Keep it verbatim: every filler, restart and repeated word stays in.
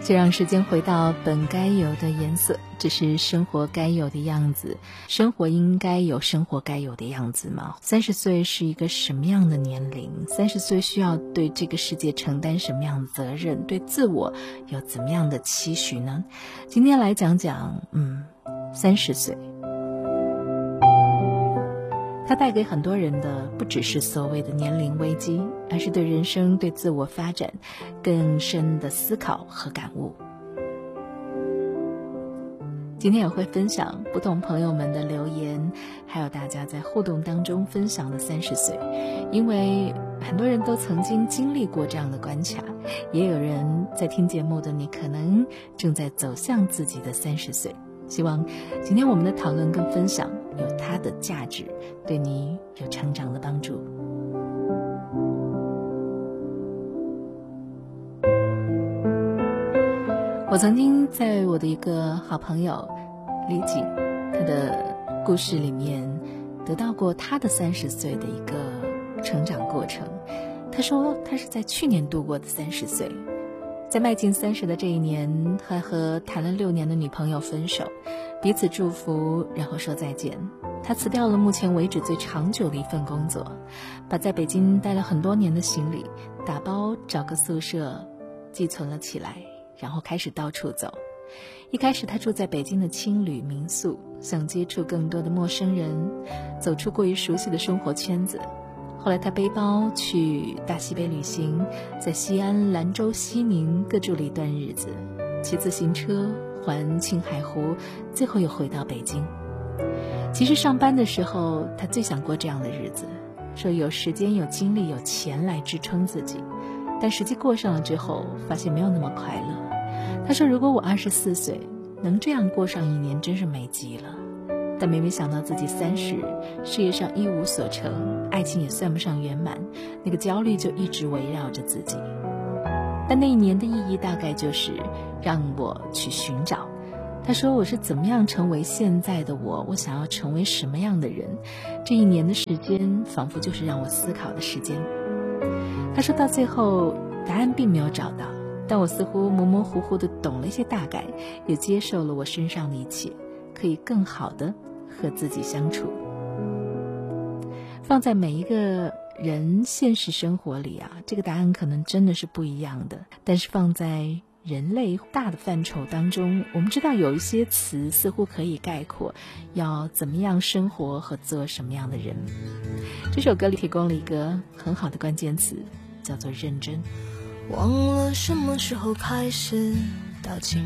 就让时间回到本该有的颜色，这是生活该有的样子。生活应该有生活该有的样子吗？三十岁是一个什么样的年龄？三十岁需要对这个世界承担什么样的责任？对自我有怎么样的期许呢？今天来讲讲，嗯，三十岁。它带给很多人的不只是所谓的年龄危机，而是对人生、对自我发展更深的思考和感悟。今天也会分享不同朋友们的留言，还有大家在互动当中分享的三十岁，因为很多人都曾经经历过这样的关卡，也有人在听节目的你可能正在走向自己的三十岁。希望今天我们的讨论跟分享有它的价值，对你有成长的帮助。我曾经在我的一个好朋友李锦他的故事里面得到过他的三十岁的一个成长过程。他说他是在去年度过的三十岁，在迈进三十的这一年，他和谈了六年的女朋友分手，彼此祝福，然后说再见。他辞掉了目前为止最长久的一份工作，把在北京待了很多年的行李打包找个宿舍寄存了起来，然后开始到处走。一开始他住在北京的青旅民宿，想接触更多的陌生人，走出过于熟悉的生活圈子。后来他背包去大西北旅行，在西安、兰州、西宁各住了一段日子，骑自行车环青海湖，最后又回到北京。其实上班的时候他最想过这样的日子，说有时间、有精力、有钱来支撑自己，但实际过上了之后发现没有那么快乐。他说如果我二十四岁能这样过上一年真是美极了，但每每想到自己三十，事业上一无所成，爱情也算不上圆满，那个焦虑就一直围绕着自己。但那一年的意义大概就是让我去寻找。他说我是怎么样成为现在的我，我想要成为什么样的人，这一年的时间仿佛就是让我思考的时间。他说到最后答案并没有找到，但我似乎模模糊糊地懂了一些大概，也接受了我身上的一切，可以更好地和自己相处。放在每一个人现实生活里啊，这个答案可能真的是不一样的，但是放在人类大的范畴当中，我们知道有一些词似乎可以概括要怎么样生活和做什么样的人。这首歌里提供了一个很好的关键词，叫做认真。 忘了什么时候开始道歉